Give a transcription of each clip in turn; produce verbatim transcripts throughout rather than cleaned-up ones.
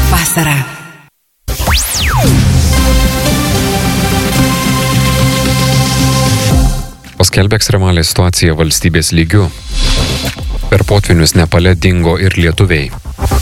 Vasara. Paskelbė ekstremalią situaciją valstybės lygiu. Per potvynius Nepale dingo ir lietuviai.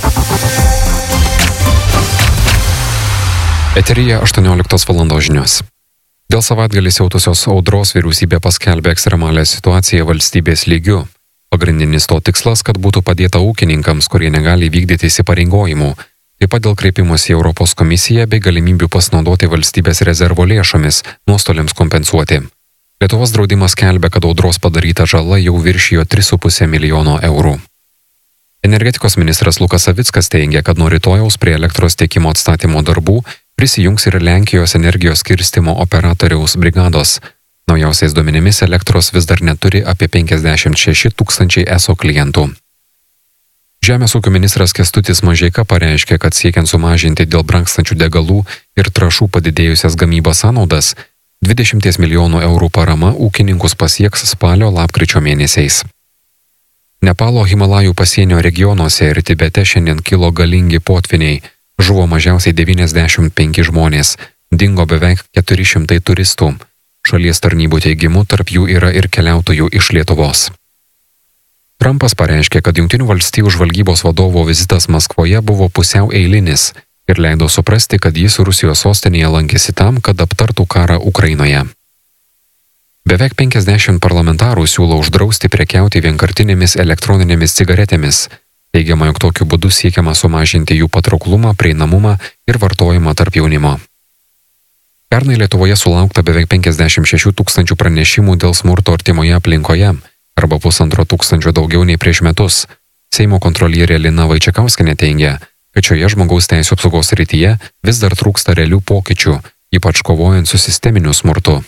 Eteryje aštuonioliktos valandos žinios. Dėl savaitgalį siautusios audros vyriausybė paskelbė ekstremalią situaciją valstybės lygiu. Pagrindinis to tikslas, kad būtų padėta ūkininkams, kurie negali vykdyti įsipareigojimų. Taip pat dėl kreipimosi į Europos komisiją bei galimybių pasinaudoti valstybės rezervo lėšomis nuostoliams kompensuoti. Lietuvos draudimas skelbia, kad audros padaryta žala jau viršijo tris su puse milijono eurų. Energetikos ministras Lukas Savickas teigia, kad nuo rytojaus prie elektros tiekimo atstatymo darbų prisijungs ir Lenkijos energijos skirstymo operatoriaus brigados. Naujausiais duomenimis elektros vis dar neturi apie penkiasdešimt šeši tūkstančiai eso klientų. Žemės ūkio ministras Kęstutis Mažeika pareiškė, kad siekiant sumažinti dėl brangstančių degalų ir trąšų padidėjusias gamybos sąnaudas, dvidešimt milijonų eurų parama ūkininkus pasieks spalio-lapkričio mėnesiais. Nepalo Himalajų pasienio regionuose ir Tibete šiandien kilo galingi potvyniai. Žuvo mažiausiai devyniasdešimt penki žmonės, dingo beveik keturi šimtai turistų. Šalies tarnybų teigimu tarp jų yra ir keliautojų iš Lietuvos. Trumpas pareiškė, kad Jungtinių valstijų žvalgybos vadovo vizitas Maskvoje buvo pusiau eilinis ir leido suprasti, kad jis Rusijos sostinėje lankėsi tam, kad aptartų karą Ukrainoje. Beveik penkiasdešimt parlamentarų siūlo uždrausti prekiauti vienkartinėmis elektroninėmis cigaretėmis. Teigiama, jog tokiu būdu siekiama sumažinti jų patrauklumą, prieinamumą ir vartojimą tarp jaunimo. Pernai Lietuvoje sulaukta beveik penkiasdešimt šešių tūkstančių pranešimų dėl smurto artimoje aplinkoje, arba pusantro tūkstančio daugiau nei prieš metus. Seimo kontrolierė Lina Vaičekauskienė teigia, kad šioje žmogaus teisių apsaugos srityje vis dar trūksta realių pokyčių, ypač kovojant su sisteminiu smurtu.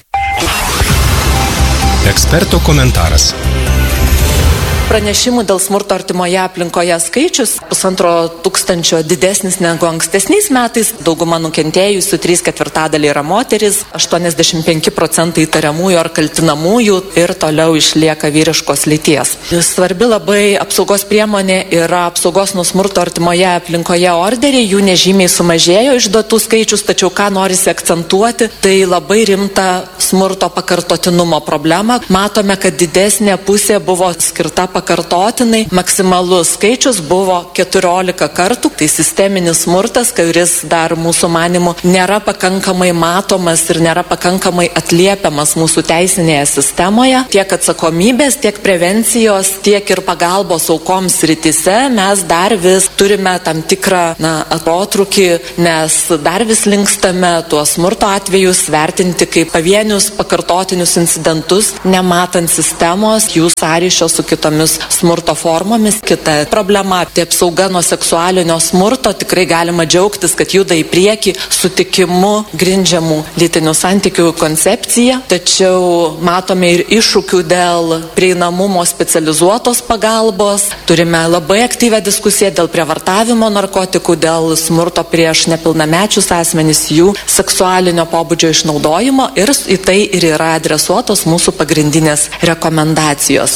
Eksperto komentaras. Pranešimų dėl smurto artimoje aplinkoje skaičius pusantro tūkstančio didesnis negu ankstesniais metais. Dauguma nukentėjusių, trys ketvirtadaliai yra moteris, aštuoniasdešimt penki procentai įtariamųjų ar kaltinamųjų ir toliau išlieka vyriškos lyties. Svarbi labai apsaugos priemonė yra apsaugos nuo smurto artimoje aplinkoje orderiai, jų nežymiai sumažėjo išduotų skaičius, tačiau ką norisi akcentuoti, tai labai rimta smurto pakartotinumo problema. Matome, kad didesnė pusė buvo skirta pakartotinai, maksimalus skaičius buvo keturiolika kartų. Tai sisteminis smurtas, kuris dar mūsų manimu nėra pakankamai matomas ir nėra pakankamai atliepiamas mūsų teisinėje sistemoje. Tiek atsakomybės, tiek prevencijos, tiek ir pagalbos aukoms srityse mes dar vis turime tam tikrą na, atotrūkį, nes dar vis linkstame tuos smurto atvejus vertinti kaip pavienius pakartotinius incidentus, nematant sistemos, jų sąryšio su kitomis smurto formomis. Kita problema, tai apsauga nuo seksualinio smurto, tikrai galima džiaugtis, kad juda į priekį sutikimu grindžiamų lytinių santykių koncepcija, tačiau matome ir iššūkių dėl prieinamumo specializuotos pagalbos, turime labai aktyvią diskusiją dėl prievartavimo narkotikų, dėl smurto prieš nepilnamečius asmenys, jų seksualinio pobūdžio išnaudojimo ir į tai ir yra adresuotos mūsų pagrindinės rekomendacijos.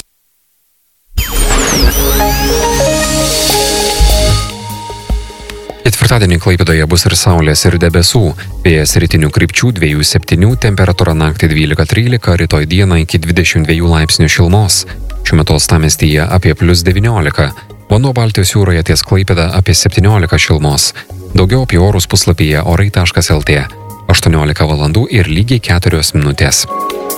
Ketvirtadienį Klaipėdoje bus ir saulės, ir debesų. Vėjas rytinių krypčių dviejų septynių, temperatūra naktį dvylika trylika, rytoj dieną iki dvidešimt dviejų laipsnių šilumos. Šiuo metu uostamiestyje apie plius devyniolika. Vanduo Baltijos jūroje ties Klaipėda apie septyniolika šilumos. Daugiau apie orus puslapyje orai taškas lt. aštuoniolika valandų ir lygiai keturios minutės.